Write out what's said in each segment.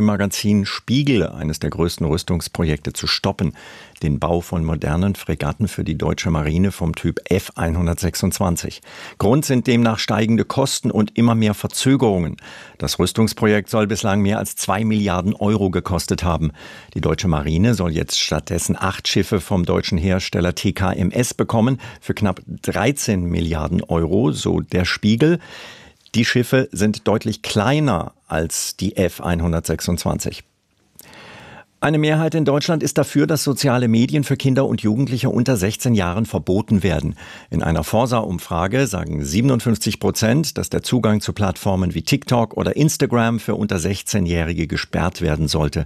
Magazin Spiegel eines der größten Rüstungsprojekte zu stoppen, den Bau von modernen Fregatten für die deutsche Marine vom Typ F-126. Grund sind demnach steigende Kosten und immer mehr Verzögerungen. Das Rüstungsprojekt soll bislang mehr als 2 Milliarden Euro gekostet haben. Die deutsche Marine soll jetzt stattdessen 8 Schiffe vom deutschen Hersteller TKMS bekommen für knapp 13 Milliarden Euro, so der Spiegel. Die Schiffe sind deutlich kleiner als die F-126. Eine Mehrheit in Deutschland ist dafür, dass soziale Medien für Kinder und Jugendliche unter 16 Jahren verboten werden. In einer Forsa-Umfrage sagen 57%, dass der Zugang zu Plattformen wie TikTok oder Instagram für unter 16-Jährige gesperrt werden sollte.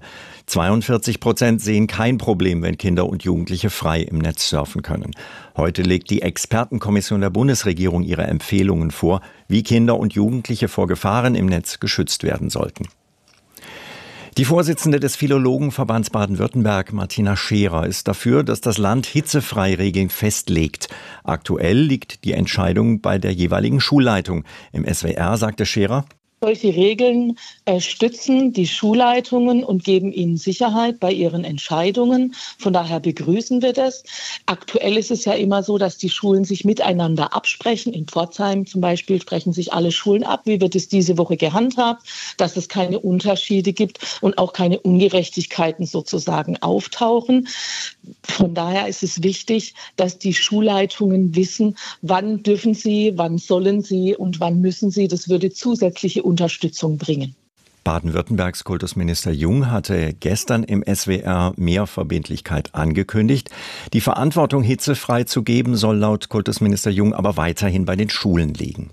42% sehen kein Problem, wenn Kinder und Jugendliche frei im Netz surfen können. Heute legt die Expertenkommission der Bundesregierung ihre Empfehlungen vor, wie Kinder und Jugendliche vor Gefahren im Netz geschützt werden sollten. Die Vorsitzende des Philologenverbands Baden-Württemberg, Martina Scherer, ist dafür, dass das Land Hitzefrei-Regeln festlegt. Aktuell liegt die Entscheidung bei der jeweiligen Schulleitung. Im SWR sagte Scherer: Solche Regeln stützen die Schulleitungen und geben ihnen Sicherheit bei ihren Entscheidungen. Von daher begrüßen wir das. Aktuell ist es ja immer so, dass die Schulen sich miteinander absprechen. In Pforzheim zum Beispiel sprechen sich alle Schulen ab. Wie wird es diese Woche gehandhabt? Dass es keine Unterschiede gibt und auch keine Ungerechtigkeiten sozusagen auftauchen. Von daher ist es wichtig, dass die Schulleitungen wissen, wann dürfen sie, wann sollen sie und wann müssen sie. Das würde zusätzliche Unterstützung bringen. Baden-Württembergs Kultusminister Jung hatte gestern im SWR mehr Verbindlichkeit angekündigt. Die Verantwortung, hitzefrei zu geben, soll laut Kultusminister Jung aber weiterhin bei den Schulen liegen.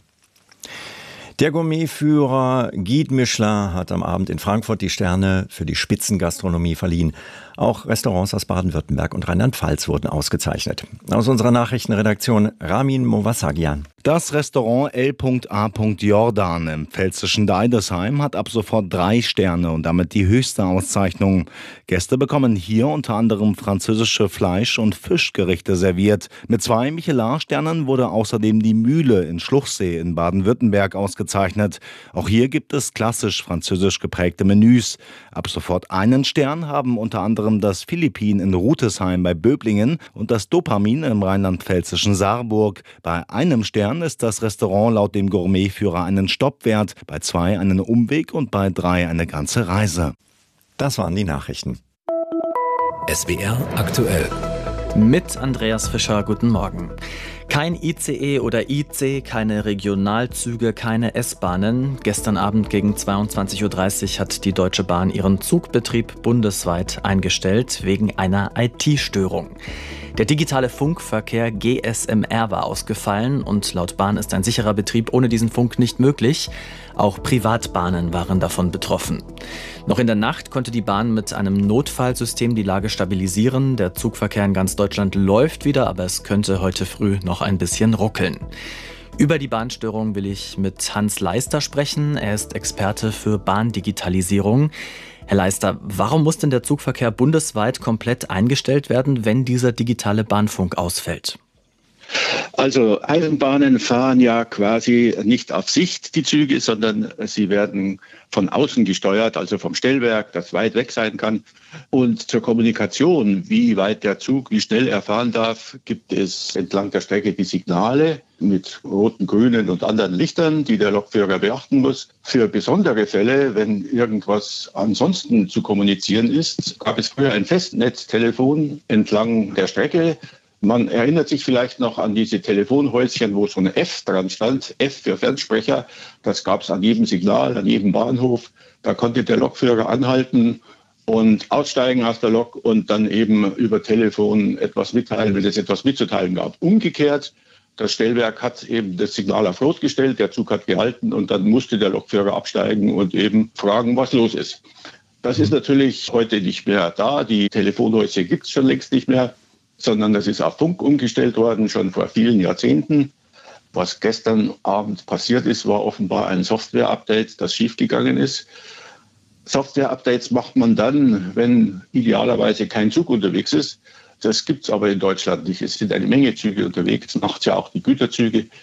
Der Gourmetführer Guide Michelin hat am Abend in Frankfurt die Sterne für die Spitzengastronomie verliehen. Auch Restaurants aus Baden-Württemberg und Rheinland-Pfalz wurden ausgezeichnet. Aus unserer Nachrichtenredaktion Ramin Movasagian. Das Restaurant L.A. Jordan im pfälzischen Deidesheim hat ab sofort 3 Sterne und damit die höchste Auszeichnung. Gäste bekommen hier unter anderem französische Fleisch- und Fischgerichte serviert. Mit 2 Michelin-Sternen wurde außerdem die Mühle in Schluchsee in Baden-Württemberg ausgezeichnet. Auch hier gibt es klassisch französisch geprägte Menüs. Ab sofort einen Stern haben unter anderem das Philippin in Rutesheim bei Böblingen und das Dopamin im rheinland-pfälzischen Saarburg. Bei einem Stern ist das Restaurant laut dem Gourmetführer einen Stopp wert, bei 2 einen Umweg und bei 3 eine ganze Reise. Das waren die Nachrichten. SWR aktuell. Mit Andreas Fischer, guten Morgen. Kein ICE oder IC, keine Regionalzüge, keine S-Bahnen. Gestern Abend gegen 22.30 Uhr hat die Deutsche Bahn ihren Zugbetrieb bundesweit eingestellt wegen einer IT-Störung. Der digitale Funkverkehr GSMR war ausgefallen und laut Bahn ist ein sicherer Betrieb ohne diesen Funk nicht möglich. Auch Privatbahnen waren davon betroffen. Noch in der Nacht konnte die Bahn mit einem Notfallsystem die Lage stabilisieren. Der Zugverkehr in ganz Deutschland läuft wieder, aber es könnte heute früh noch ein bisschen ruckeln. Über die Bahnstörung will ich mit Hans Leister sprechen. Er ist Experte für Bahndigitalisierung. Herr Leister, warum muss denn der Zugverkehr bundesweit komplett eingestellt werden, wenn dieser digitale Bahnfunk ausfällt? Also Eisenbahnen fahren ja quasi nicht auf Sicht, die Züge, sondern sie werden von außen gesteuert, also vom Stellwerk, das weit weg sein kann. Und zur Kommunikation, wie weit der Zug, wie schnell er fahren darf, gibt es entlang der Strecke die Signale mit roten, grünen und anderen Lichtern, die der Lokführer beachten muss. Für besondere Fälle, wenn irgendwas ansonsten zu kommunizieren ist, gab es früher ein Festnetztelefon entlang der Strecke. Man erinnert sich vielleicht noch an diese Telefonhäuschen, wo so ein F dran stand, F für Fernsprecher. Das gab es an jedem Signal, an jedem Bahnhof. Da konnte der Lokführer anhalten und aussteigen aus der Lok und dann eben über Telefon etwas mitteilen, wenn es etwas mitzuteilen gab. Umgekehrt, das Stellwerk hat eben das Signal auf Rot gestellt, der Zug hat gehalten und dann musste der Lokführer absteigen und eben fragen, was los ist. Das ist natürlich heute nicht mehr da. Die Telefonhäuser gibt es schon längst nicht mehr, sondern das ist auf Funk umgestellt worden, schon vor vielen Jahrzehnten. Was gestern Abend passiert ist, war offenbar ein Software-Update, das schiefgegangen ist. Software-Updates macht man dann, wenn idealerweise kein Zug unterwegs ist. Das gibt es aber in Deutschland nicht. Es sind eine Menge Züge unterwegs, nachts ja auch die Güterzüge.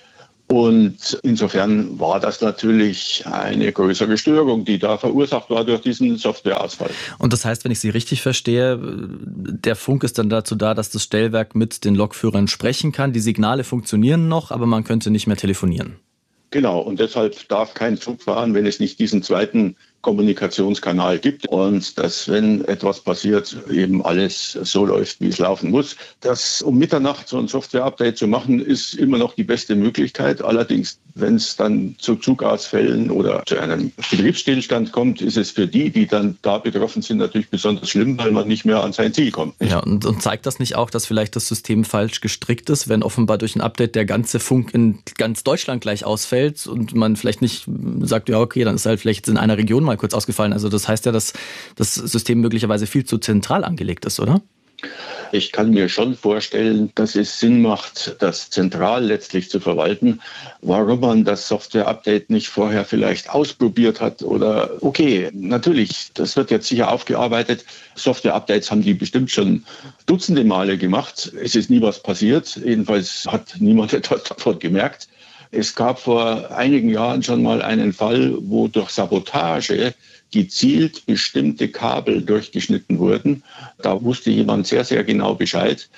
Und insofern war das natürlich eine größere Störung, die da verursacht war durch diesen Softwareausfall. Und das heißt, wenn ich Sie richtig verstehe, der Funk ist dann dazu da, dass das Stellwerk mit den Lokführern sprechen kann. Die Signale funktionieren noch, aber man könnte nicht mehr telefonieren. Genau, und deshalb darf kein Zug fahren, wenn es nicht diesen zweiten Kommunikationskanal gibt und dass, wenn etwas passiert, eben alles so läuft, wie es laufen muss. Das um Mitternacht so ein Software-Update zu machen, ist immer noch die beste Möglichkeit. Allerdings, wenn es dann zu Zugausfällen oder zu einem Betriebsstillstand kommt, ist es für die, die dann da betroffen sind, natürlich besonders schlimm, weil man nicht mehr an sein Ziel kommt. Ja, und zeigt das nicht auch, dass vielleicht das System falsch gestrickt ist, wenn offenbar durch ein Update der ganze Funk in ganz Deutschland gleich ausfällt und man vielleicht nicht sagt, ja okay, dann ist halt vielleicht in einer Region mal kurz ausgefallen. Also das heißt ja, dass das System möglicherweise viel zu zentral angelegt ist, oder? Ich kann mir schon vorstellen, dass es Sinn macht, das zentral letztlich zu verwalten. Warum man das Software-Update nicht vorher vielleicht ausprobiert hat oder okay, natürlich, das wird jetzt sicher aufgearbeitet. Software-Updates haben die bestimmt schon dutzende Male gemacht. Es ist nie was passiert. Jedenfalls hat niemand etwas davon gemerkt. Es gab vor einigen Jahren schon mal einen Fall, wo durch Sabotage gezielt bestimmte Kabel durchgeschnitten wurden. Da wusste jemand sehr, sehr genau Bescheid.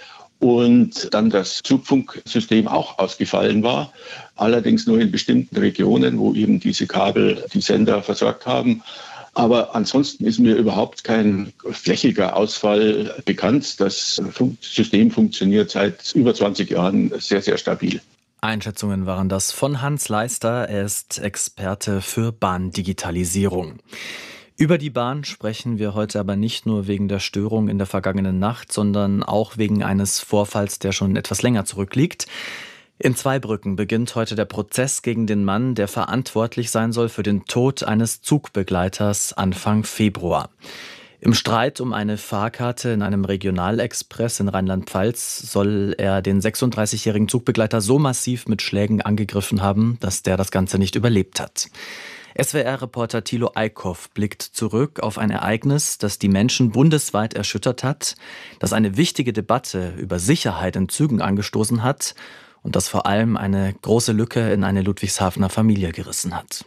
Und dann das Zugfunksystem auch ausgefallen war, allerdings nur in bestimmten Regionen, wo eben diese Kabel die Sender versorgt haben. Aber ansonsten ist mir überhaupt kein flächiger Ausfall bekannt. Das System funktioniert seit über 20 Jahren sehr, sehr stabil. Einschätzungen waren das von Hans Leister. Er ist Experte für Bahndigitalisierung. Über die Bahn sprechen wir heute aber nicht nur wegen der Störung in der vergangenen Nacht, sondern auch wegen eines Vorfalls, der schon etwas länger zurückliegt. In Zweibrücken beginnt heute der Prozess gegen den Mann, der verantwortlich sein soll für den Tod eines Zugbegleiters Anfang Februar. Im Streit um eine Fahrkarte in einem Regionalexpress in Rheinland-Pfalz soll er den 36-jährigen Zugbegleiter so massiv mit Schlägen angegriffen haben, dass der das Ganze nicht überlebt hat. SWR-Reporter Thilo Eickhoff blickt zurück auf ein Ereignis, das die Menschen bundesweit erschüttert hat, das eine wichtige Debatte über Sicherheit in Zügen angestoßen hat und das vor allem eine große Lücke in eine Ludwigshafener Familie gerissen hat.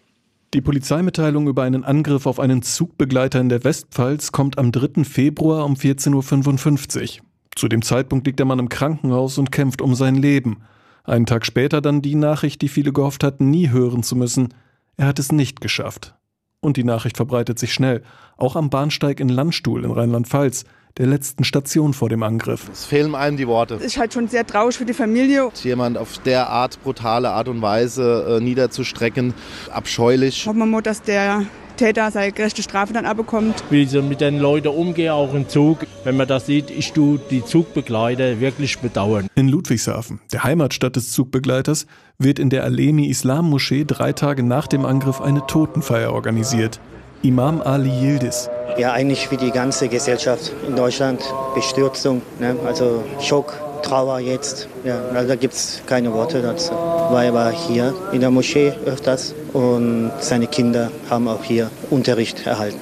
Die Polizeimitteilung über einen Angriff auf einen Zugbegleiter in der Westpfalz kommt am 3. Februar um 14.55 Uhr. Zu dem Zeitpunkt liegt der Mann im Krankenhaus und kämpft um sein Leben. Einen Tag später dann die Nachricht, die viele gehofft hatten, nie hören zu müssen. Er hat es nicht geschafft. Und die Nachricht verbreitet sich schnell, auch am Bahnsteig in Landstuhl in Rheinland-Pfalz, der letzten Station vor dem Angriff. Es fehlen einem die Worte. Es ist halt schon sehr traurig für die Familie. Jemand auf der Art, brutale Art und Weise niederzustrecken, abscheulich. Hoffen wir mal, dass der Täter seine gerechte Strafe dann abbekommt. Wie sie mit den Leuten umgehen, auch im Zug. Wenn man das sieht, ich tue die Zugbegleiter wirklich bedauern. In Ludwigshafen, der Heimatstadt des Zugbegleiters, wird in der Alemi-Islam-Moschee 3 Tage nach dem Angriff eine Totenfeier organisiert. Imam Ali Yildiz. Ja, eigentlich wie die ganze Gesellschaft in Deutschland. Bestürzung, ne? Also Schock, Trauer jetzt. Ja, also da gibt es keine Worte dazu. Er war hier in der Moschee öfters und seine Kinder haben auch hier Unterricht erhalten.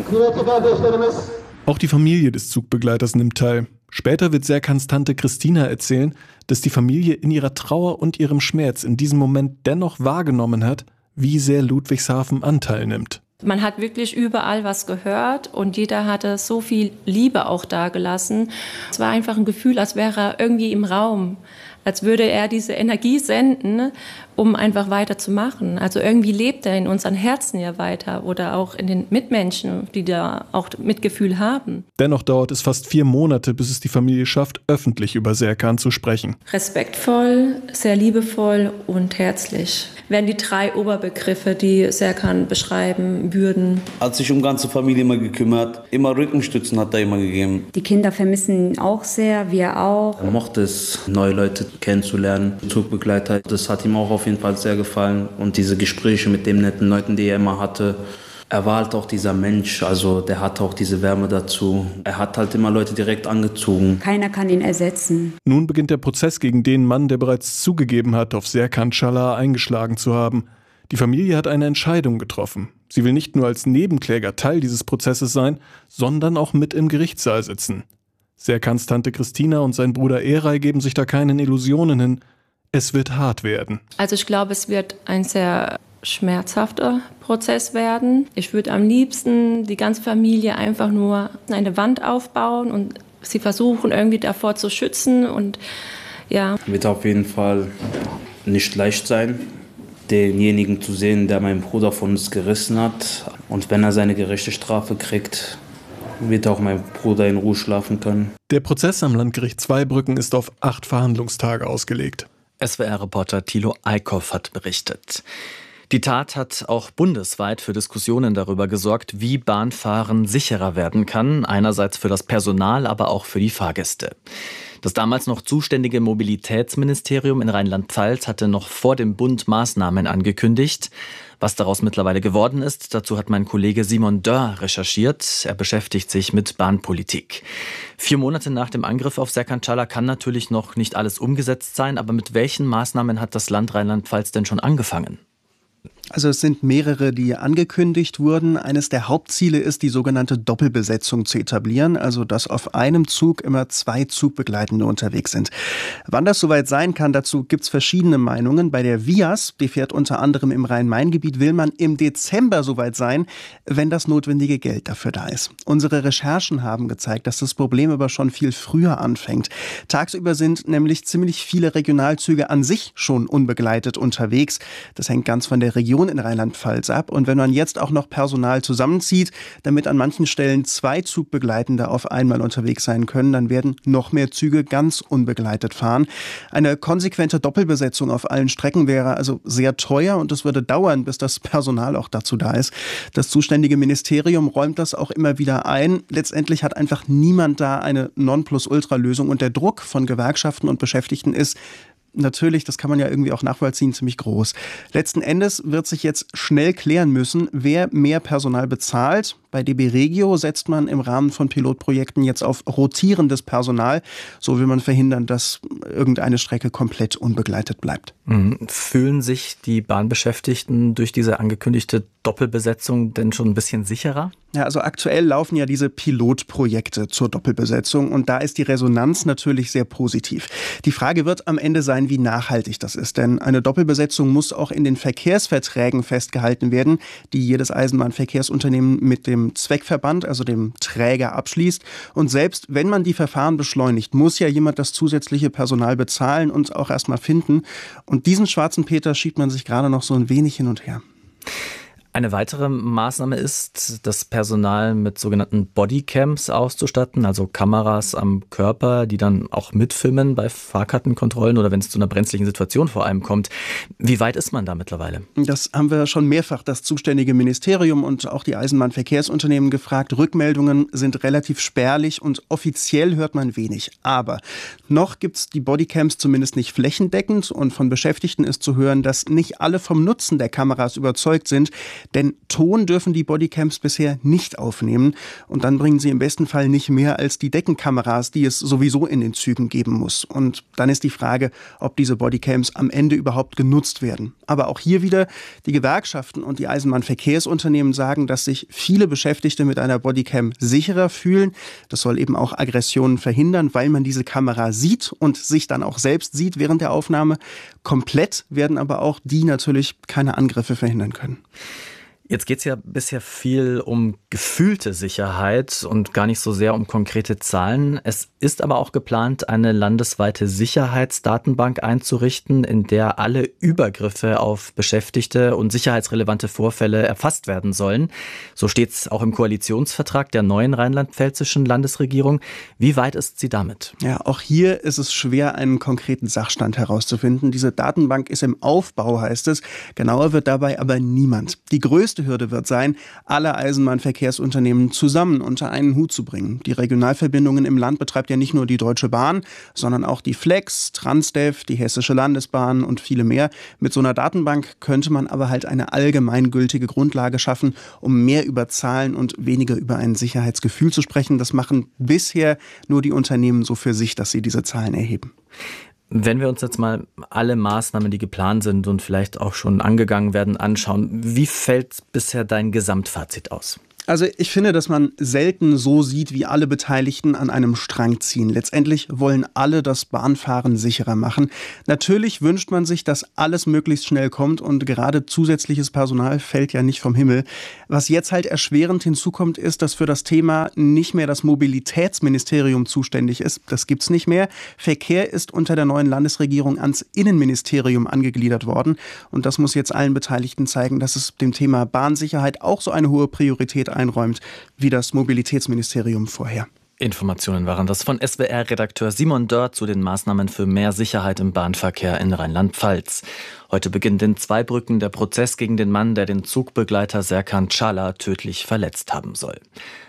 Auch die Familie des Zugbegleiters nimmt teil. Später wird Serkans Tante Christina erzählen, dass die Familie in ihrer Trauer und ihrem Schmerz in diesem Moment dennoch wahrgenommen hat, wie sehr Ludwigshafen Anteil nimmt. Man hat wirklich überall was gehört und jeder hatte so viel Liebe auch dagelassen. Es war einfach ein Gefühl, als wäre er irgendwie im Raum, als würde er diese Energie senden, um einfach weiterzumachen. Also irgendwie lebt er in unseren Herzen ja weiter oder auch in den Mitmenschen, die da auch Mitgefühl haben. Dennoch dauert es fast 4 Monate, bis es die Familie schafft, öffentlich über Serkan zu sprechen. Respektvoll, sehr liebevoll und herzlich wären die 3 Oberbegriffe, die Serkan beschreiben würden. Hat sich um ganze Familie immer gekümmert, immer Rückenstützen hat er immer gegeben. Die Kinder vermissen ihn auch sehr, wir auch. Er mochte es, neue Leute kennenzulernen, Zugbegleiter. Das hat ihm auch auf jeden Fall sehr gefallen und diese Gespräche mit den netten Leuten, die er immer hatte. Er war halt auch dieser Mensch, also der hatte auch diese Wärme dazu. Er hat halt immer Leute direkt angezogen. Keiner kann ihn ersetzen. Nun beginnt der Prozess gegen den Mann, der bereits zugegeben hat, auf Serkan Çalar eingeschlagen zu haben. Die Familie hat eine Entscheidung getroffen. Sie will nicht nur als Nebenkläger Teil dieses Prozesses sein, sondern auch mit im Gerichtssaal sitzen. Serkans Tante Christina und sein Bruder Eray geben sich da keinen Illusionen hin. Es wird hart werden. Also ich glaube, es wird ein sehr schmerzhafter Prozess werden. Ich würde am liebsten die ganze Familie einfach nur eine Wand aufbauen und sie versuchen irgendwie davor zu schützen und ja. Wird auf jeden Fall nicht leicht sein, denjenigen zu sehen, der meinen Bruder von uns gerissen hat. Und wenn er seine gerechte Strafe kriegt, wird auch mein Bruder in Ruhe schlafen können. Der Prozess am Landgericht Zweibrücken ist auf 8 Verhandlungstage ausgelegt. SWR-Reporter Thilo Eickhoff hat berichtet. Die Tat hat auch bundesweit für Diskussionen darüber gesorgt, wie Bahnfahren sicherer werden kann. Einerseits für das Personal, aber auch für die Fahrgäste. Das damals noch zuständige Mobilitätsministerium in Rheinland-Pfalz hatte noch vor dem Bund Maßnahmen angekündigt. Was daraus mittlerweile geworden ist, dazu hat mein Kollege Simon Dörr recherchiert. Er beschäftigt sich mit Bahnpolitik. 4 Monate nach dem Angriff auf Serkan Çağlar kann natürlich noch nicht alles umgesetzt sein. Aber mit welchen Maßnahmen hat das Land Rheinland-Pfalz denn schon angefangen? Also es sind mehrere, die angekündigt wurden. Eines der Hauptziele ist, die sogenannte Doppelbesetzung zu etablieren, also dass auf einem Zug immer 2 Zugbegleitende unterwegs sind. Wann das soweit sein kann, dazu gibt's verschiedene Meinungen. Bei der VIAS, die fährt unter anderem im Rhein-Main-Gebiet, will man im Dezember soweit sein, wenn das notwendige Geld dafür da ist. Unsere Recherchen haben gezeigt, dass das Problem aber schon viel früher anfängt. Tagsüber sind nämlich ziemlich viele Regionalzüge an sich schon unbegleitet unterwegs. Das hängt ganz von der Region in Rheinland-Pfalz ab. Und wenn man jetzt auch noch Personal zusammenzieht, damit an manchen Stellen 2 Zugbegleitende auf einmal unterwegs sein können, dann werden noch mehr Züge ganz unbegleitet fahren. Eine konsequente Doppelbesetzung auf allen Strecken wäre also sehr teuer und es würde dauern, bis das Personal auch dazu da ist. Das zuständige Ministerium räumt das auch immer wieder ein. Letztendlich hat einfach niemand da eine Nonplusultra-Lösung und der Druck von Gewerkschaften und Beschäftigten ist natürlich, das kann man ja irgendwie auch nachvollziehen, ziemlich groß. Letzten Endes wird sich jetzt schnell klären müssen, wer mehr Personal bezahlt. Bei DB Regio setzt man im Rahmen von Pilotprojekten jetzt auf rotierendes Personal. So will man verhindern, dass irgendeine Strecke komplett unbegleitet bleibt. Fühlen sich die Bahnbeschäftigten durch diese angekündigte Doppelbesetzung denn schon ein bisschen sicherer? Ja, also aktuell laufen ja diese Pilotprojekte zur Doppelbesetzung und da ist die Resonanz natürlich sehr positiv. Die Frage wird am Ende sein, wie nachhaltig das ist, denn eine Doppelbesetzung muss auch in den Verkehrsverträgen festgehalten werden, die jedes Eisenbahnverkehrsunternehmen mit dem Zweckverband, also dem Träger, abschließt. Und selbst wenn man die Verfahren beschleunigt, muss ja jemand das zusätzliche Personal bezahlen und auch erstmal finden. Und diesen schwarzen Peter schiebt man sich gerade noch so ein wenig hin und her. Eine weitere Maßnahme ist, das Personal mit sogenannten Bodycams auszustatten, also Kameras am Körper, die dann auch mitfilmen bei Fahrkartenkontrollen oder wenn es zu einer brenzlichen Situation vor allem kommt. Wie weit ist man da mittlerweile? Das haben wir schon mehrfach das zuständige Ministerium und auch die Eisenbahnverkehrsunternehmen gefragt. Rückmeldungen sind relativ spärlich und offiziell hört man wenig. Aber noch gibt es die Bodycams zumindest nicht flächendeckend und von Beschäftigten ist zu hören, dass nicht alle vom Nutzen der Kameras überzeugt sind. Denn Ton dürfen die Bodycams bisher nicht aufnehmen und dann bringen sie im besten Fall nicht mehr als die Deckenkameras, die es sowieso in den Zügen geben muss. Und dann ist die Frage, ob diese Bodycams am Ende überhaupt genutzt werden. Aber auch hier wieder, die Gewerkschaften und die Eisenbahnverkehrsunternehmen sagen, dass sich viele Beschäftigte mit einer Bodycam sicherer fühlen. Das soll eben auch Aggressionen verhindern, weil man diese Kamera sieht und sich dann auch selbst sieht während der Aufnahme. Komplett werden aber auch die natürlich keine Angriffe verhindern können. Jetzt geht es ja bisher viel um gefühlte Sicherheit und gar nicht so sehr um konkrete Zahlen. Es ist aber auch geplant, eine landesweite Sicherheitsdatenbank einzurichten, in der alle Übergriffe auf Beschäftigte und sicherheitsrelevante Vorfälle erfasst werden sollen. So steht es auch im Koalitionsvertrag der neuen rheinland-pfälzischen Landesregierung. Wie weit ist sie damit? Ja, auch hier ist es schwer, einen konkreten Sachstand herauszufinden. Diese Datenbank ist im Aufbau, heißt es. Genauer wird dabei aber niemand. Die größte Hürde wird sein, alle Eisenbahnverkehrsunternehmen zusammen unter einen Hut zu bringen. Die Regionalverbindungen im Land betreibt ja nicht nur die Deutsche Bahn, sondern auch die Flex, Transdev, die Hessische Landesbahn und viele mehr. Mit so einer Datenbank könnte man aber halt eine allgemeingültige Grundlage schaffen, um mehr über Zahlen und weniger über ein Sicherheitsgefühl zu sprechen. Das machen bisher nur die Unternehmen so für sich, dass sie diese Zahlen erheben. Wenn wir uns jetzt mal alle Maßnahmen, die geplant sind und vielleicht auch schon angegangen werden, anschauen, wie fällt bisher dein Gesamtfazit aus? Also ich finde, dass man selten so sieht, wie alle Beteiligten an einem Strang ziehen. Letztendlich wollen alle das Bahnfahren sicherer machen. Natürlich wünscht man sich, dass alles möglichst schnell kommt und gerade zusätzliches Personal fällt ja nicht vom Himmel. Was jetzt halt erschwerend hinzukommt, ist, dass für das Thema nicht mehr das Mobilitätsministerium zuständig ist. Das gibt's nicht mehr. Verkehr ist unter der neuen Landesregierung ans Innenministerium angegliedert worden. Und das muss jetzt allen Beteiligten zeigen, dass es dem Thema Bahnsicherheit auch so eine hohe Priorität einräumt, wie das Mobilitätsministerium vorher. Informationen waren das von SWR-Redakteur Simon Dörr zu den Maßnahmen für mehr Sicherheit im Bahnverkehr in Rheinland-Pfalz. Heute beginnt in Zweibrücken der Prozess gegen den Mann, der den Zugbegleiter Serkan Çağlar tödlich verletzt haben soll.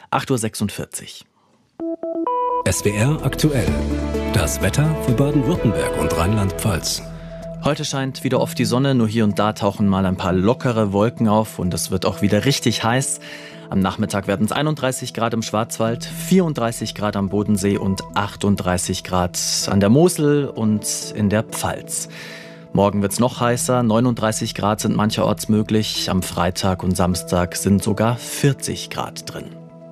8.46 Uhr. SWR aktuell. Das Wetter für Baden-Württemberg und Rheinland-Pfalz. Heute scheint wieder oft die Sonne, nur hier und da tauchen mal ein paar lockere Wolken auf und es wird auch wieder richtig heiß. Am Nachmittag werden es 31 Grad im Schwarzwald, 34 Grad am Bodensee und 38 Grad an der Mosel und in der Pfalz. Morgen wird es noch heißer, 39 Grad sind mancherorts möglich. Am Freitag und Samstag sind sogar 40 Grad drin.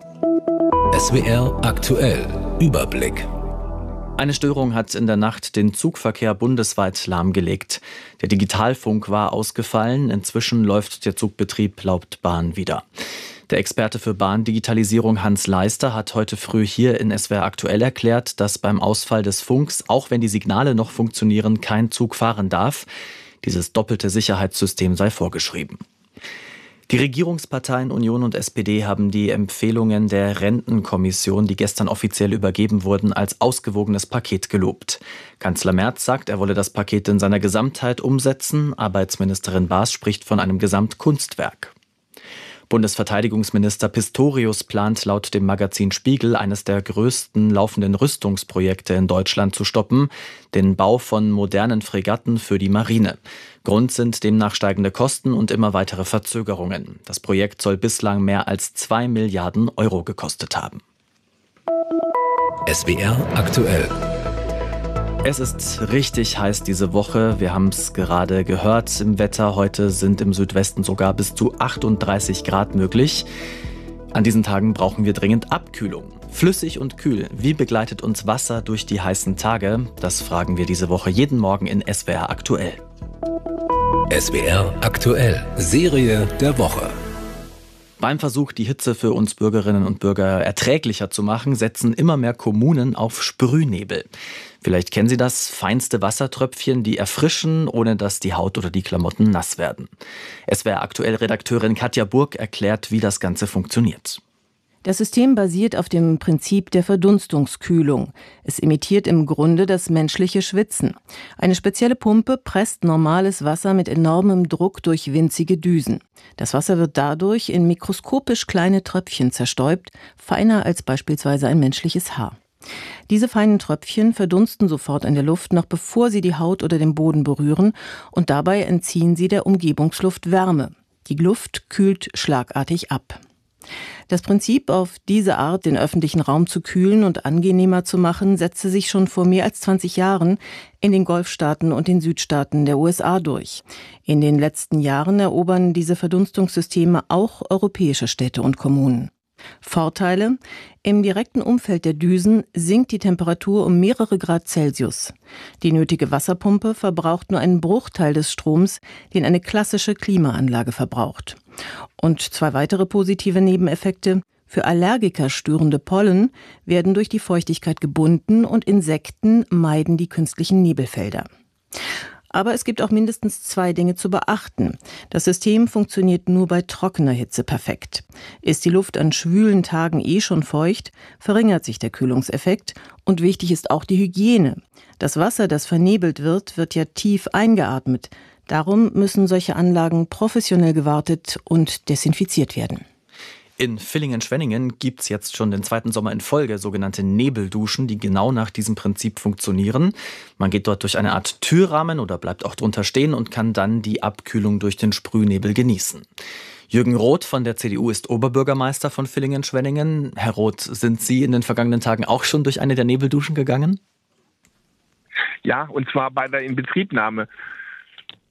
SWR aktuell. Überblick. Eine Störung hat in der Nacht den Zugverkehr bundesweit lahmgelegt. Der Digitalfunk war ausgefallen. Inzwischen läuft der Zugbetrieb laut Bahn wieder. Der Experte für Bahndigitalisierung Hans Leister hat heute früh hier in SWR aktuell erklärt, dass beim Ausfall des Funks, auch wenn die Signale noch funktionieren, kein Zug fahren darf. Dieses doppelte Sicherheitssystem sei vorgeschrieben. Die Regierungsparteien Union und SPD haben die Empfehlungen der Rentenkommission, die gestern offiziell übergeben wurden, als ausgewogenes Paket gelobt. Kanzler Merz sagt, er wolle das Paket in seiner Gesamtheit umsetzen. Arbeitsministerin Baas spricht von einem Gesamtkunstwerk. Bundesverteidigungsminister Pistorius plant laut dem Magazin Spiegel, eines der größten laufenden Rüstungsprojekte in Deutschland zu stoppen, den Bau von modernen Fregatten für die Marine. Grund sind demnach steigende Kosten und immer weitere Verzögerungen. Das Projekt soll bislang mehr als 2 Milliarden Euro gekostet haben. SWR aktuell. Es ist richtig heiß diese Woche. Wir haben es gerade gehört im Wetter. Heute sind im Südwesten sogar bis zu 38 Grad möglich. An diesen Tagen brauchen wir dringend Abkühlung. Flüssig und kühl. Wie begleitet uns Wasser durch die heißen Tage? Das fragen wir diese Woche jeden Morgen in SWR aktuell. SWR aktuell. Serie der Woche. Beim Versuch, die Hitze für uns Bürgerinnen und Bürger erträglicher zu machen, setzen immer mehr Kommunen auf Sprühnebel. Vielleicht kennen Sie das, feinste Wassertröpfchen, die erfrischen, ohne dass die Haut oder die Klamotten nass werden. SWR aktuell Redakteurin Katja Burg erklärt, wie das Ganze funktioniert. Das System basiert auf dem Prinzip der Verdunstungskühlung. Es imitiert im Grunde das menschliche Schwitzen. Eine spezielle Pumpe presst normales Wasser mit enormem Druck durch winzige Düsen. Das Wasser wird dadurch in mikroskopisch kleine Tröpfchen zerstäubt, feiner als beispielsweise ein menschliches Haar. Diese feinen Tröpfchen verdunsten sofort in der Luft, noch bevor sie die Haut oder den Boden berühren, und dabei entziehen sie der Umgebungsluft Wärme. Die Luft kühlt schlagartig ab. Das Prinzip, auf diese Art den öffentlichen Raum zu kühlen und angenehmer zu machen, setzte sich schon vor mehr als 20 Jahren in den Golfstaaten und den Südstaaten der USA durch. In den letzten Jahren erobern diese Verdunstungssysteme auch europäische Städte und Kommunen. Vorteile: Im direkten Umfeld der Düsen sinkt die Temperatur um mehrere Grad Celsius. Die nötige Wasserpumpe verbraucht nur einen Bruchteil des Stroms, den eine klassische Klimaanlage verbraucht. Und 2 weitere positive Nebeneffekte: Für Allergiker störende Pollen werden durch die Feuchtigkeit gebunden und Insekten meiden die künstlichen Nebelfelder. Aber es gibt auch mindestens 2 Dinge zu beachten. Das System funktioniert nur bei trockener Hitze perfekt. Ist die Luft an schwülen Tagen schon feucht, verringert sich der Kühlungseffekt. Und wichtig ist auch die Hygiene. Das Wasser, das vernebelt wird, wird ja tief eingeatmet. Darum müssen solche Anlagen professionell gewartet und desinfiziert werden. In Villingen-Schwenningen gibt es jetzt schon den 2. Sommer in Folge sogenannte Nebelduschen, die genau nach diesem Prinzip funktionieren. Man geht dort durch eine Art Türrahmen oder bleibt auch drunter stehen und kann dann die Abkühlung durch den Sprühnebel genießen. Jürgen Roth von der CDU ist Oberbürgermeister von Villingen-Schwenningen. Herr Roth, sind Sie in den vergangenen Tagen auch schon durch eine der Nebelduschen gegangen? Ja, und zwar bei der Inbetriebnahme.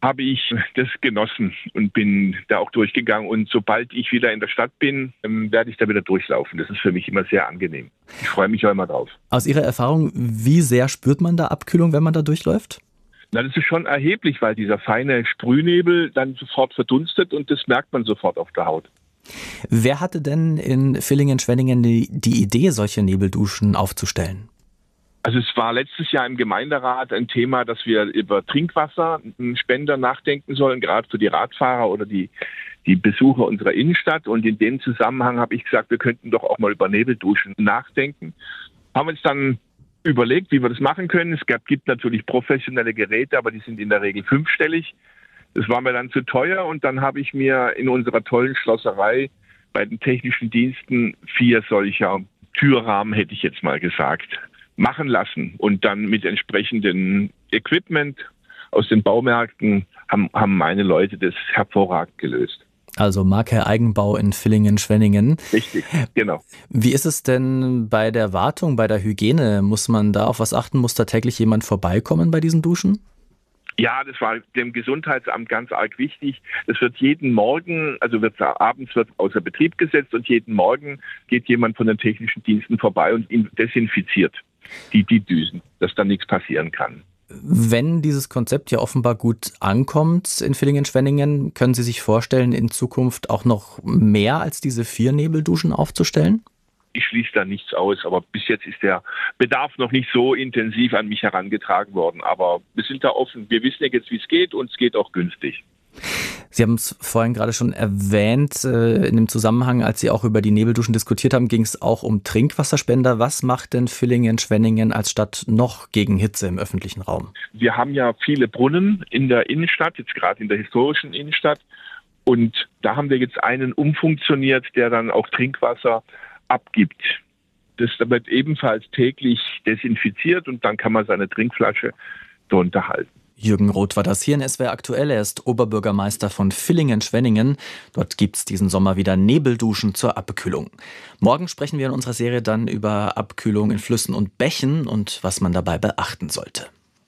habe ich das genossen und bin da auch durchgegangen. Und sobald ich wieder in der Stadt bin, werde ich da wieder durchlaufen. Das ist für mich immer sehr angenehm. Ich freue mich auch immer drauf. Aus Ihrer Erfahrung, wie sehr spürt man da Abkühlung, wenn man da durchläuft? Na, das ist schon erheblich, weil dieser feine Sprühnebel dann sofort verdunstet und das merkt man sofort auf der Haut. Wer hatte denn in Villingen-Schwenningen die Idee, solche Nebelduschen aufzustellen? Also es war letztes Jahr im Gemeinderat ein Thema, dass wir über Trinkwasserspender nachdenken sollen, gerade für die Radfahrer oder die Besucher unserer Innenstadt. Und in dem Zusammenhang habe ich gesagt, wir könnten doch auch mal über Nebelduschen nachdenken. Haben uns dann überlegt, wie wir das machen können. Es gibt natürlich professionelle Geräte, aber die sind in der Regel 5-stellig. Das war mir dann zu teuer und dann habe ich mir in unserer tollen Schlosserei bei den technischen Diensten 4 solcher Türrahmen, hätte ich jetzt mal gesagt, machen lassen und dann mit entsprechendem Equipment aus den Baumärkten haben meine Leute das hervorragend gelöst. Also Marke Eigenbau in Villingen-Schwenningen. Richtig, genau. Wie ist es denn bei der Wartung, bei der Hygiene? Muss man da auf was achten? Muss da täglich jemand vorbeikommen bei diesen Duschen? Ja, das war dem Gesundheitsamt ganz arg wichtig. Es wird jeden Morgen, abends wird außer Betrieb gesetzt und jeden Morgen geht jemand von den technischen Diensten vorbei und ihn desinfiziert die Düsen, dass dann nichts passieren kann. Wenn dieses Konzept ja offenbar gut ankommt in Villingen-Schwenningen, können Sie sich vorstellen, in Zukunft auch noch mehr als diese 4 Nebelduschen aufzustellen? Ich schließe da nichts aus, aber bis jetzt ist der Bedarf noch nicht so intensiv an mich herangetragen worden. Aber wir sind da offen. Wir wissen ja jetzt, wie es geht und es geht auch günstig. Sie haben es vorhin gerade schon erwähnt, in dem Zusammenhang, als Sie auch über die Nebelduschen diskutiert haben, ging es auch um Trinkwasserspender. Was macht denn Villingen-Schwenningen als Stadt noch gegen Hitze im öffentlichen Raum? Wir haben ja viele Brunnen in der Innenstadt, jetzt gerade in der historischen Innenstadt. Und da haben wir jetzt einen umfunktioniert, der dann auch Trinkwasser abgibt. Das wird ebenfalls täglich desinfiziert und dann kann man seine Trinkflasche drunter halten. Jürgen Roth war das hier in SWR aktuell. Er ist Oberbürgermeister von Villingen-Schwenningen. Dort gibt es diesen Sommer wieder Nebelduschen zur Abkühlung. Morgen sprechen wir in unserer Serie dann über Abkühlung in Flüssen und Bächen und was man dabei beachten sollte.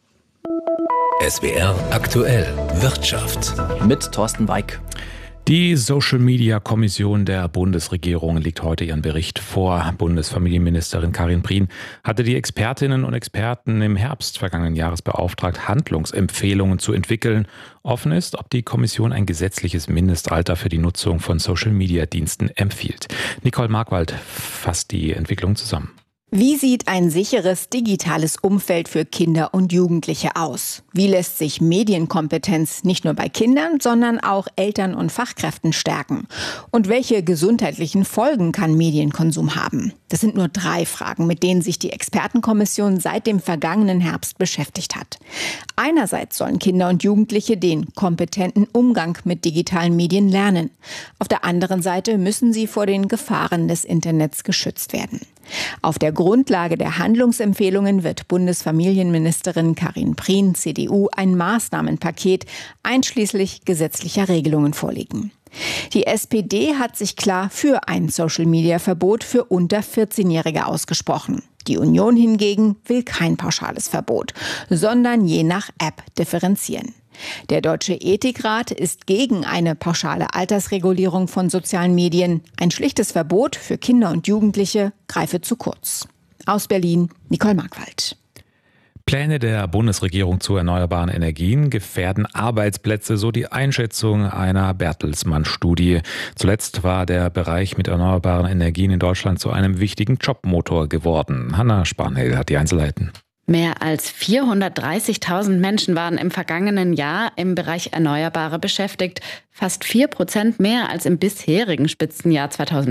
SWR aktuell Wirtschaft mit Thorsten Weik. Die Social-Media-Kommission der Bundesregierung legt heute ihren Bericht vor. Bundesfamilienministerin Karin Prien hatte die Expertinnen und Experten im Herbst vergangenen Jahres beauftragt, Handlungsempfehlungen zu entwickeln. Offen ist, ob die Kommission ein gesetzliches Mindestalter für die Nutzung von Social-Media-Diensten empfiehlt. Nicole Markwald fasst die Entwicklung zusammen. Wie sieht ein sicheres digitales Umfeld für Kinder und Jugendliche aus? Wie lässt sich Medienkompetenz nicht nur bei Kindern, sondern auch Eltern und Fachkräften stärken? Und welche gesundheitlichen Folgen kann Medienkonsum haben? Das sind nur 3 Fragen, mit denen sich die Expertenkommission seit dem vergangenen Herbst beschäftigt hat. Einerseits sollen Kinder und Jugendliche den kompetenten Umgang mit digitalen Medien lernen. Auf der anderen Seite müssen sie vor den Gefahren des Internets geschützt werden. Auf der Grundlage der Handlungsempfehlungen wird Bundesfamilienministerin Karin Prien, CDU, ein Maßnahmenpaket einschließlich gesetzlicher Regelungen vorlegen. Die SPD hat sich klar für ein Social-Media-Verbot für unter 14-Jährige ausgesprochen. Die Union hingegen will kein pauschales Verbot, sondern je nach App differenzieren. Der Deutsche Ethikrat ist gegen eine pauschale Altersregulierung von sozialen Medien. Ein schlichtes Verbot für Kinder und Jugendliche greife zu kurz. Aus Berlin, Nicole Markwald. Pläne der Bundesregierung zu erneuerbaren Energien gefährden Arbeitsplätze, so die Einschätzung einer Bertelsmann-Studie. Zuletzt war der Bereich mit erneuerbaren Energien in Deutschland zu einem wichtigen Jobmotor geworden. Hanna Spanhel hat die Einzelheiten. Mehr als 430.000 Menschen waren im vergangenen Jahr im Bereich Erneuerbare beschäftigt, fast 4% mehr als im bisherigen Spitzenjahr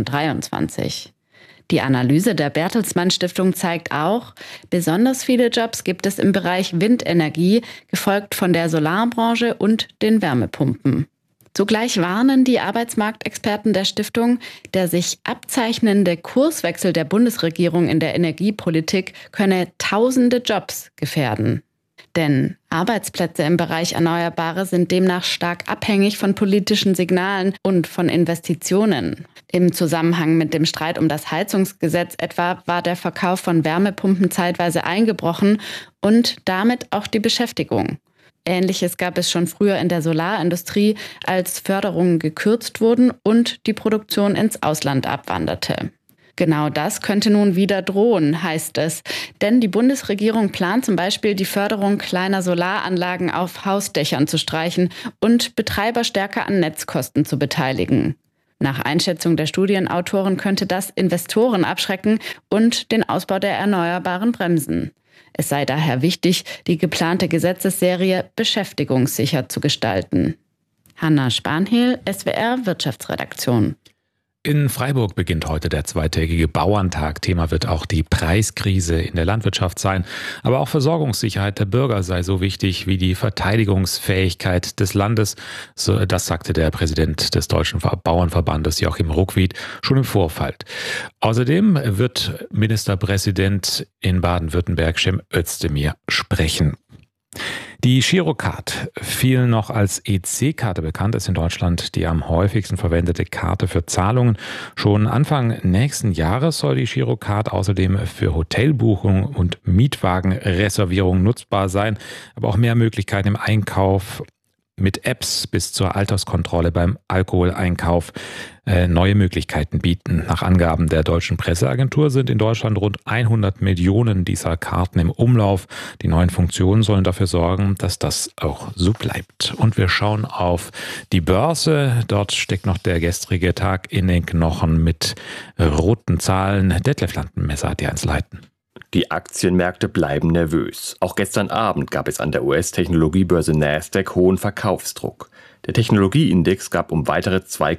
2023. Die Analyse der Bertelsmann Stiftung zeigt auch, besonders viele Jobs gibt es im Bereich Windenergie, gefolgt von der Solarbranche und den Wärmepumpen. Zugleich warnen die Arbeitsmarktexperten der Stiftung, der sich abzeichnende Kurswechsel der Bundesregierung in der Energiepolitik könne tausende Jobs gefährden. Denn Arbeitsplätze im Bereich Erneuerbare sind demnach stark abhängig von politischen Signalen und von Investitionen. Im Zusammenhang mit dem Streit um das Heizungsgesetz etwa war der Verkauf von Wärmepumpen zeitweise eingebrochen und damit auch die Beschäftigung. Ähnliches gab es schon früher in der Solarindustrie, als Förderungen gekürzt wurden und die Produktion ins Ausland abwanderte. Genau das könnte nun wieder drohen, heißt es. Denn die Bundesregierung plant zum Beispiel, die Förderung kleiner Solaranlagen auf Hausdächern zu streichen und Betreiber stärker an Netzkosten zu beteiligen. Nach Einschätzung der Studienautoren könnte das Investoren abschrecken und den Ausbau der Erneuerbaren bremsen. Es sei daher wichtig, die geplante Gesetzesserie beschäftigungssicher zu gestalten. Hanna Spanhehl, SWR Wirtschaftsredaktion. In Freiburg beginnt heute der zweitägige Bauerntag. Thema wird auch die Preiskrise in der Landwirtschaft sein. Aber auch Versorgungssicherheit der Bürger sei so wichtig wie die Verteidigungsfähigkeit des Landes. So, das sagte der Präsident des Deutschen Bauernverbandes, Joachim Ruckwied, schon im Vorfeld. Außerdem wird Ministerpräsident in Baden-Württemberg Cem Özdemir sprechen. Die Girocard, viel noch als EC-Karte bekannt, ist in Deutschland die am häufigsten verwendete Karte für Zahlungen. Schon Anfang nächsten Jahres soll die Girocard außerdem für Hotelbuchungen und Mietwagenreservierungen nutzbar sein, aber auch mehr Möglichkeiten im Einkauf mit Apps bis zur Alterskontrolle beim Alkoholeinkauf neue Möglichkeiten bieten. Nach Angaben der deutschen Presseagentur sind in Deutschland rund 100 Millionen dieser Karten im Umlauf. Die neuen Funktionen sollen dafür sorgen, dass das auch so bleibt. Und wir schauen auf die Börse. Dort steckt noch der gestrige Tag in den Knochen mit roten Zahlen. Detlef Landenmesser hat die Einzelheiten. Die Aktienmärkte bleiben nervös. Auch gestern Abend gab es an der US-Technologiebörse Nasdaq hohen Verkaufsdruck. Der Technologieindex gab um weitere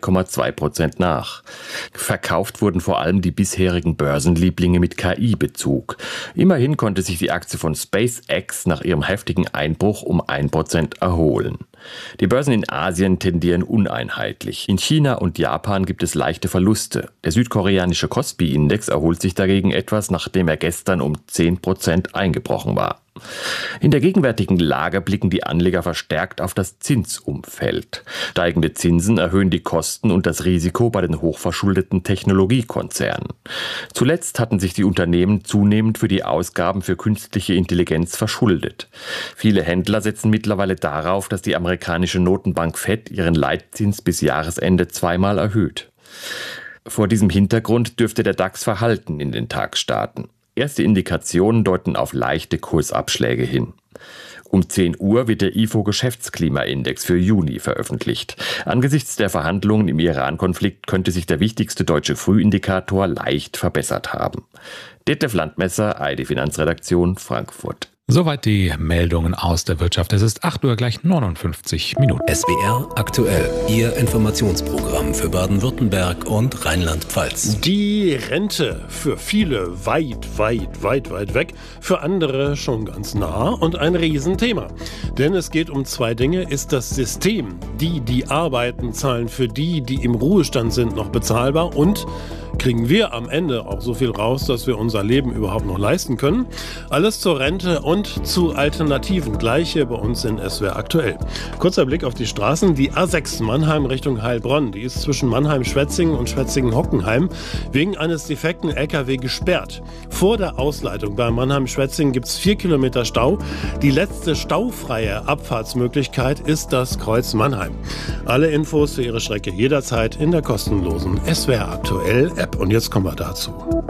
2,2% nach. Verkauft wurden vor allem die bisherigen Börsenlieblinge mit KI-Bezug. Immerhin konnte sich die Aktie von SpaceX nach ihrem heftigen Einbruch um 1% erholen. Die Börsen in Asien tendieren uneinheitlich. In China und Japan gibt es leichte Verluste. Der südkoreanische Kospi-Index erholt sich dagegen etwas, nachdem er gestern um 10% eingebrochen war. In der gegenwärtigen Lage blicken die Anleger verstärkt auf das Zinsumfeld. Steigende Zinsen erhöhen die Kosten und das Risiko bei den hochverschuldeten Technologiekonzernen. Zuletzt hatten sich die Unternehmen zunehmend für die Ausgaben für künstliche Intelligenz verschuldet. Viele Händler setzen mittlerweile darauf, dass die amerikanische Notenbank Fed ihren Leitzins bis Jahresende zweimal erhöht. Vor diesem Hintergrund dürfte der DAX verhalten in den Tag starten. Erste Indikationen deuten auf leichte Kursabschläge hin. Um 10 Uhr wird der IFO-Geschäftsklimaindex für Juni veröffentlicht. Angesichts der Verhandlungen im Iran-Konflikt könnte sich der wichtigste deutsche Frühindikator leicht verbessert haben. Detlef Landmesser, ARD Finanzredaktion, Frankfurt. Soweit die Meldungen aus der Wirtschaft. Es ist 8 Uhr gleich 59 Minuten. SWR aktuell, Ihr Informationsprogramm für Baden-Württemberg und Rheinland-Pfalz. Die Rente für viele weit weg, für andere schon ganz nah und ein Riesenthema. Denn es geht um zwei Dinge. Ist das System, die arbeiten, zahlen für die im Ruhestand sind, noch bezahlbar? Und kriegen wir am Ende auch so viel raus, dass wir unser Leben überhaupt noch leisten können? Alles zur Rente und zu Alternativen. Gleich hier bei uns in SWR aktuell. Kurzer Blick auf die Straßen. Die A6 Mannheim Richtung Heilbronn. Die ist zwischen Mannheim-Schwetzingen und Schwetzingen-Hockenheim wegen eines defekten LKW gesperrt. Vor der Ausleitung bei Mannheim-Schwetzingen gibt es 4 Kilometer Stau. Die letzte staufreie Abfahrtsmöglichkeit ist das Kreuz Mannheim. Alle Infos für Ihre Strecke jederzeit in der kostenlosen SWR aktuell App. Und jetzt kommen wir dazu.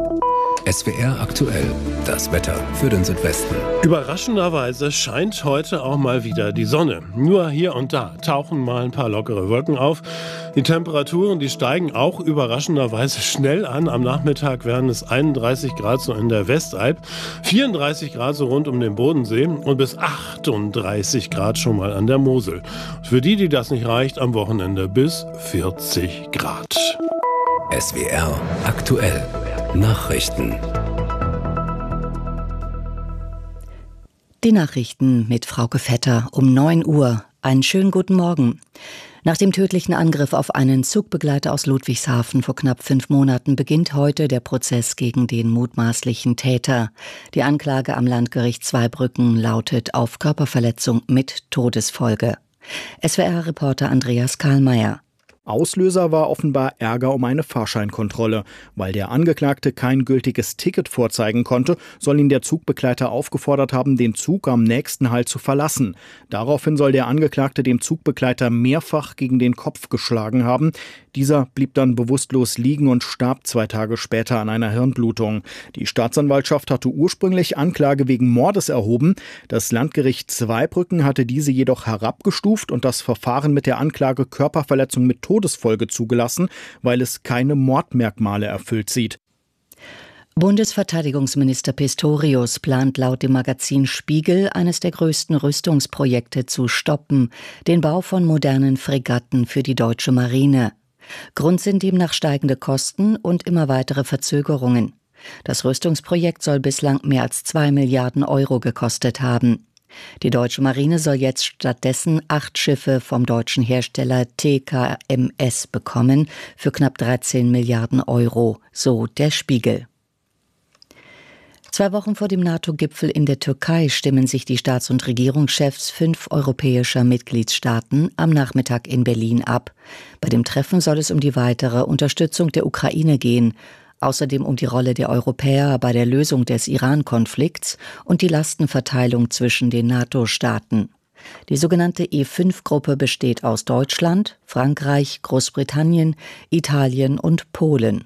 SWR aktuell, das Wetter für den Südwesten. Überraschenderweise scheint heute auch mal wieder die Sonne. Nur hier und da tauchen mal ein paar lockere Wolken auf. Die Temperaturen, die steigen auch überraschenderweise schnell an. Am Nachmittag werden es 31 Grad so in der Westalb, 34 Grad so rund um den Bodensee und bis 38 Grad schon mal an der Mosel. Für die das nicht reicht, am Wochenende bis 40 Grad. SWR aktuell. Nachrichten. Die Nachrichten mit Frauke Vetter um 9 Uhr. Einen schönen guten Morgen. Nach dem tödlichen Angriff auf einen Zugbegleiter aus Ludwigshafen vor knapp 5 Monaten beginnt heute der Prozess gegen den mutmaßlichen Täter. Die Anklage am Landgericht Zweibrücken lautet auf Körperverletzung mit Todesfolge. SWR-Reporter Andreas Karlmeier. Auslöser war offenbar Ärger um eine Fahrscheinkontrolle. Weil der Angeklagte kein gültiges Ticket vorzeigen konnte, soll ihn der Zugbegleiter aufgefordert haben, den Zug am nächsten Halt zu verlassen. Daraufhin soll der Angeklagte dem Zugbegleiter mehrfach gegen den Kopf geschlagen haben. Dieser blieb dann bewusstlos liegen und starb 2 Tage später an einer Hirnblutung. Die Staatsanwaltschaft hatte ursprünglich Anklage wegen Mordes erhoben. Das Landgericht Zweibrücken hatte diese jedoch herabgestuft und das Verfahren mit der Anklage Körperverletzung mit Todesfolge zugelassen, weil es keine Mordmerkmale erfüllt sieht. Bundesverteidigungsminister Pistorius plant laut dem Magazin Spiegel, eines der größten Rüstungsprojekte zu stoppen, den Bau von modernen Fregatten für die deutsche Marine. Grund sind demnach steigende Kosten und immer weitere Verzögerungen. Das Rüstungsprojekt soll bislang mehr als 2 Milliarden Euro gekostet haben. Die deutsche Marine soll jetzt stattdessen 8 Schiffe vom deutschen Hersteller TKMS bekommen für knapp 13 Milliarden Euro, so der Spiegel. 2 Wochen vor dem NATO-Gipfel in der Türkei stimmen sich die Staats- und Regierungschefs 5 europäischer Mitgliedstaaten am Nachmittag in Berlin ab. Bei dem Treffen soll es um die weitere Unterstützung der Ukraine gehen, außerdem um die Rolle der Europäer bei der Lösung des Iran-Konflikts und die Lastenverteilung zwischen den NATO-Staaten. Die sogenannte E5-Gruppe besteht aus Deutschland, Frankreich, Großbritannien, Italien und Polen.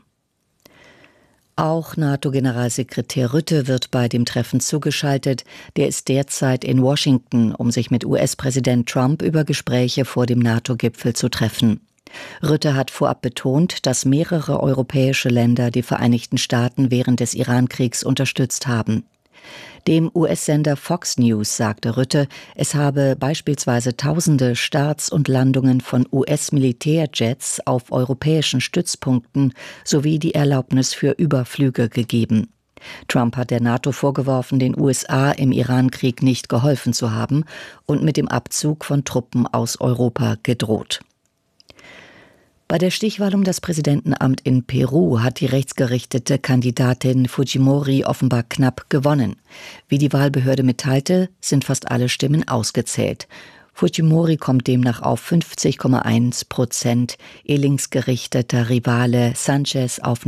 Auch NATO-Generalsekretär Rutte wird bei dem Treffen zugeschaltet. Der ist derzeit in Washington, um sich mit US-Präsident Trump über Gespräche vor dem NATO-Gipfel zu treffen. Rutte hat vorab betont, dass mehrere europäische Länder die Vereinigten Staaten während des Iran-Kriegs unterstützt haben. Dem US-Sender Fox News sagte Rutte, es habe beispielsweise tausende Starts und Landungen von US-Militärjets auf europäischen Stützpunkten sowie die Erlaubnis für Überflüge gegeben. Trump hat der NATO vorgeworfen, den USA im Iran-Krieg nicht geholfen zu haben und mit dem Abzug von Truppen aus Europa gedroht. Bei der Stichwahl um das Präsidentenamt in Peru hat die rechtsgerichtete Kandidatin Fujimori offenbar knapp gewonnen. Wie die Wahlbehörde mitteilte, sind fast alle Stimmen ausgezählt. Fujimori kommt demnach auf 50,1%, ihr linksgerichteter Rivale Sanchez auf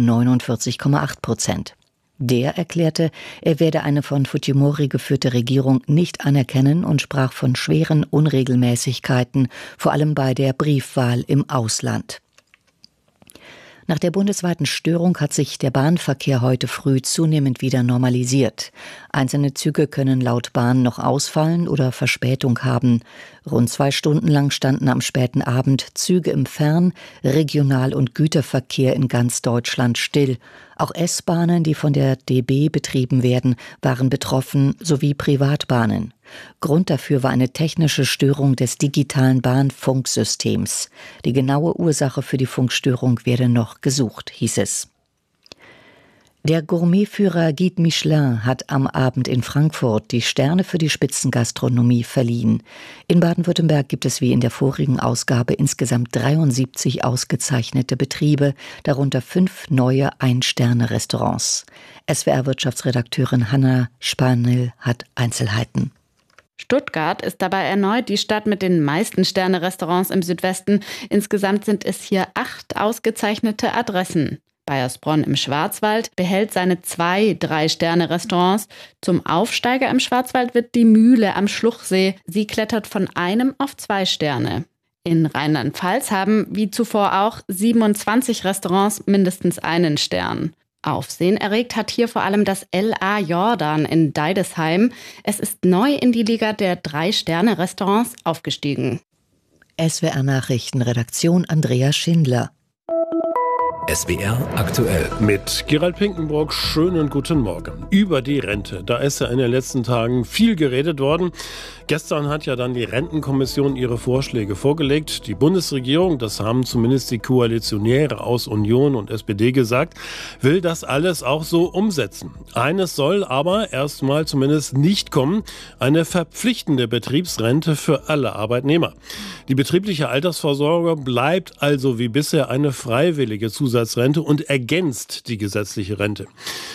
49,8%. Der erklärte, er werde eine von Fujimori geführte Regierung nicht anerkennen und sprach von schweren Unregelmäßigkeiten, vor allem bei der Briefwahl im Ausland. Nach der bundesweiten Störung hat sich der Bahnverkehr heute früh zunehmend wieder normalisiert. Einzelne Züge können laut Bahn noch ausfallen oder Verspätung haben. Rund 2 Stunden lang standen am späten Abend Züge im Fern-, Regional- und Güterverkehr in ganz Deutschland still. Auch S-Bahnen, die von der DB betrieben werden, waren betroffen, sowie Privatbahnen. Grund dafür war eine technische Störung des digitalen Bahnfunksystems. Die genaue Ursache für die Funkstörung werde noch gesucht, hieß es. Der Gourmetführer Guide Michelin hat am Abend in Frankfurt die Sterne für die Spitzengastronomie verliehen. In Baden-Württemberg gibt es wie in der vorigen Ausgabe insgesamt 73 ausgezeichnete Betriebe, darunter 5 neue Ein-Sterne-Restaurants. SWR-Wirtschaftsredakteurin Hanna Spanel hat Einzelheiten. Stuttgart ist dabei erneut die Stadt mit den meisten Sterne-Restaurants im Südwesten. Insgesamt sind es hier 8 ausgezeichnete Adressen. Baiersbronn im Schwarzwald behält seine 2 3-Sterne-Restaurants. Zum Aufsteiger im Schwarzwald wird die Mühle am Schluchsee. Sie klettert von 1 auf 2 Sterne. In Rheinland-Pfalz haben, wie zuvor auch, 27 Restaurants mindestens einen Stern. Aufsehen erregt hat hier vor allem das L.A. Jordan in Deidesheim. Es ist neu in die Liga der 3-Sterne-Restaurants aufgestiegen. SWR-Nachrichtenredaktion Andrea Schindler. SWR aktuell. Mit Gerald Pinkenbrock, schönen guten Morgen. Über die Rente, da ist ja in den letzten Tagen viel geredet worden. Gestern hat ja dann die Rentenkommission ihre Vorschläge vorgelegt. Die Bundesregierung, das haben zumindest die Koalitionäre aus Union und SPD gesagt, will das alles auch so umsetzen. Eines soll aber erstmal zumindest nicht kommen, eine verpflichtende Betriebsrente für alle Arbeitnehmer. Die betriebliche Altersvorsorge bleibt also wie bisher eine freiwillige Zusatzrente und ergänzt die gesetzliche Rente.